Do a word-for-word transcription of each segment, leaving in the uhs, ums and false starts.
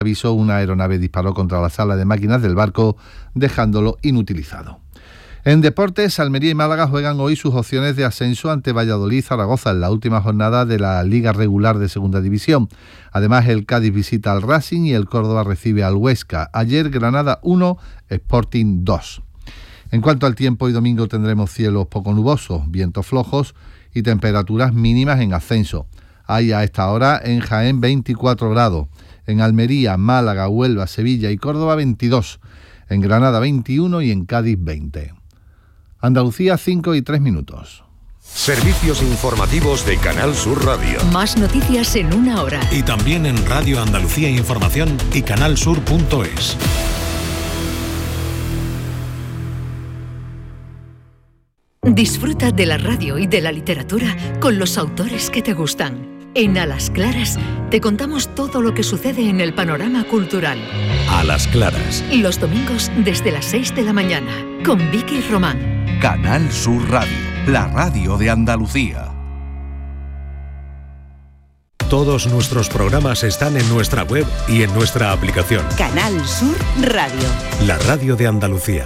aviso, una aeronave disparó contra la sala de máquinas del barco, dejándolo inutilizado. En deportes, Almería y Málaga juegan hoy sus opciones de ascenso ante Valladolid y Zaragoza en la última jornada de la Liga Regular de Segunda División. Además, el Cádiz visita al Racing y el Córdoba recibe al Huesca. Ayer, Granada uno, Sporting dos. En cuanto al tiempo, hoy domingo tendremos cielos poco nubosos, vientos flojos y temperaturas mínimas en ascenso. Hay a esta hora en Jaén veinticuatro grados, en Almería, Málaga, Huelva, Sevilla y Córdoba veintidós, en Granada veintiuno y en Cádiz veinte. Andalucía, cinco y tres minutos. Servicios informativos de Canal Sur Radio. Más noticias en una hora. Y también en Radio Andalucía Información y canalsur punto es. Disfruta de la radio y de la literatura con los autores que te gustan. En A las Claras te contamos todo lo que sucede en el panorama cultural. A las Claras. Los domingos desde las seis de la mañana con Vicky Román. Canal Sur Radio, la radio de Andalucía. Todos nuestros programas están en nuestra web y en nuestra aplicación. Canal Sur Radio. La radio de Andalucía.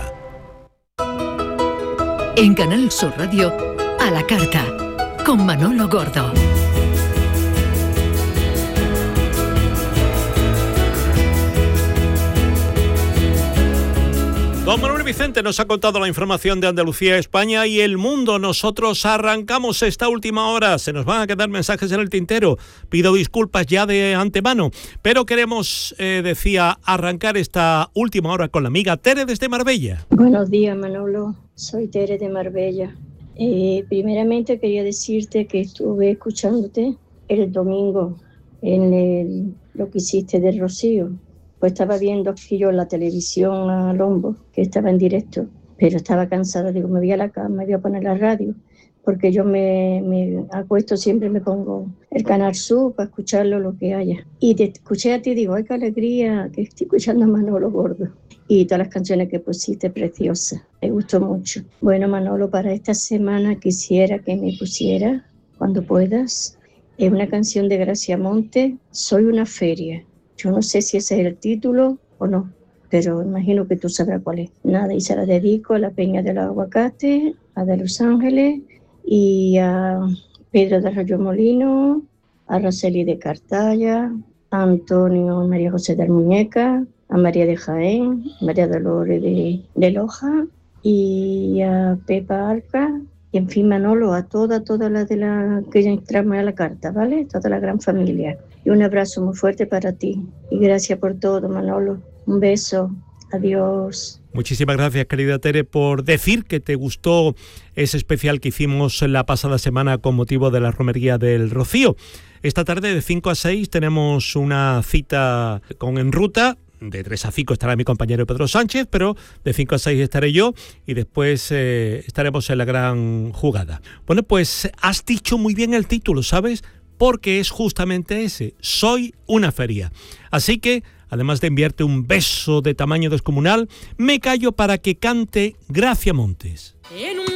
En Canal Sur Radio, A la Carta, con Manolo Gordo. Don Manuel Vicente nos ha contado la información de Andalucía, España y el mundo. Nosotros arrancamos esta última hora. Se nos van a quedar mensajes en el tintero. Pido disculpas ya de antemano, pero queremos, eh, decía, arrancar esta última hora con la amiga Tere desde Marbella. Buenos días, Manolo. Soy Tere de Marbella. Eh, primeramente quería decirte que estuve escuchándote el domingo en el, lo que hiciste del Rocío. Pues estaba viendo aquí yo en la televisión a Lombo, que estaba en directo, pero estaba cansada. Digo, me voy a la cama, me voy a poner la radio, porque yo me, me acuesto, siempre me pongo el Canal Sur para escucharlo lo que haya. Y te escuché a ti y digo, ay, qué alegría, que estoy escuchando a Manolo Gordo. Y todas las canciones que pusiste, preciosas, me gustó mucho. Bueno, Manolo, para esta semana quisiera que me pusiera, cuando puedas, es una canción de Gracia Monte, Soy una feria. Yo no sé si ese es el título o no, pero imagino que tú sabrás cuál es. Nada, y se la dedico a la Peña del Aguacate, a de Los Ángeles y a Pedro de Arroyo Molino, a Roseli de Cartaya, a Antonio María José de Muñeca, a María de Jaén, a María Dolores de, de Loja y a Pepa Alca. Y en fin, Manolo, a toda, toda la de la que entramos a la carta, ¿vale? Toda la gran familia. Y un abrazo muy fuerte para ti. Y gracias por todo, Manolo. Un beso. Adiós. Muchísimas gracias, querida Tere, por decir que te gustó ese especial que hicimos la pasada semana con motivo de la romería del Rocío. Esta tarde de cinco a seis tenemos una cita con En Ruta. De tres a cinco estará mi compañero Pedro Sánchez, pero de cinco a seis estaré yo y después eh, estaremos en la gran jugada. Bueno, pues has dicho muy bien el título, ¿sabes? Porque es justamente ese, Soy una feria. Así que, además de enviarte un beso de tamaño descomunal, me callo para que cante Gracia Montes.